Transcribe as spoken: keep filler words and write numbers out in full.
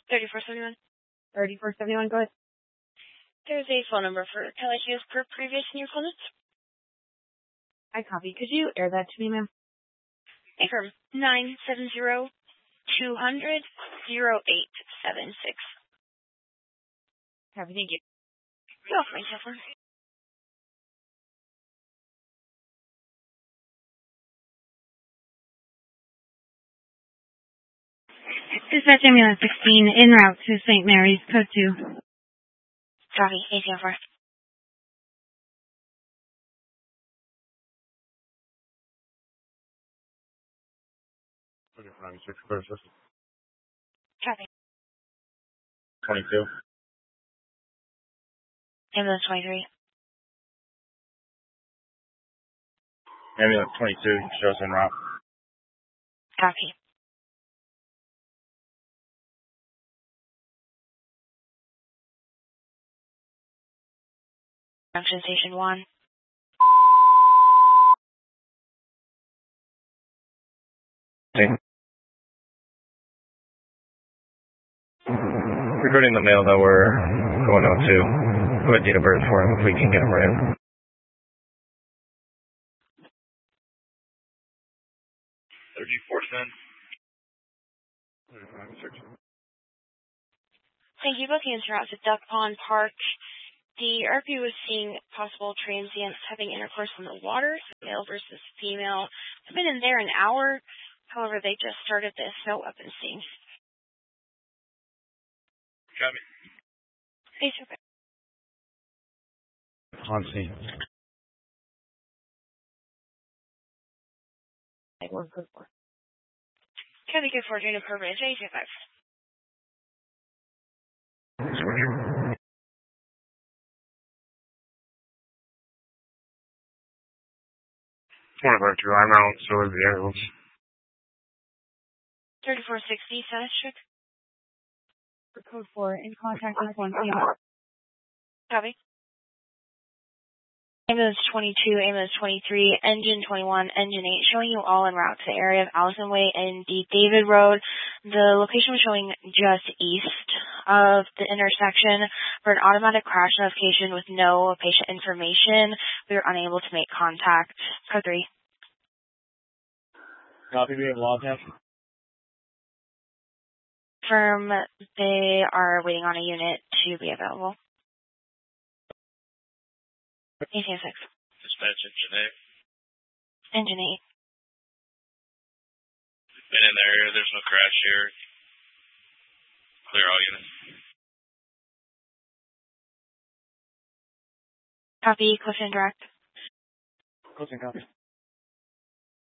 thirty-four seventy-one. thirty-four seventy-one, go ahead. There's a phone number for Kelly Hughes per previous in your phone notes. I copy. Could you air that to me, ma'am? From nine seven zero two hundred zero eight seven six. Copy, thank you. You're welcome, my telephone. Dispatch ambulance sixteen en route to Saint Mary's, code two. Copy, A C L four. ninety-six, clear assist. Copy. twenty-two. Ambulance twenty-three. Ambulance twenty-two, shows en route. Copy. Junction Station one. Okay. Regarding the mail that we're going out to, what date of birth for him, if we can get him right. thirty-four cents. Thank you. Booking is route to Duck Pond Park. The R P was seeing possible transients having intercourse in the water, male versus female. They've been in there an hour. However, they just started this no weapon scene. Got me. Hey, okay. On scene. One code four. Copy, good for doing a permit. J two five. twenty-five two, I'm out, so is the ambulance. thirty-four sixty, status check. For code four, in contact with one C. Copy. Ambulance twenty-two, ambulance twenty-three, engine twenty-one, engine eight, showing you all en route to the area of Allison Way and D. David Road. The location was showing just east of the intersection for an automatic crash notification with no patient information. We were unable to make contact. Code three. Copy, we have log test. Firm, they are waiting on a unit to be available. eighteen six. Dispatch engine eight. Engine eight. Been in the area, there's no crash here. Clear all units. Copy, Clifton Direct. Closing copy.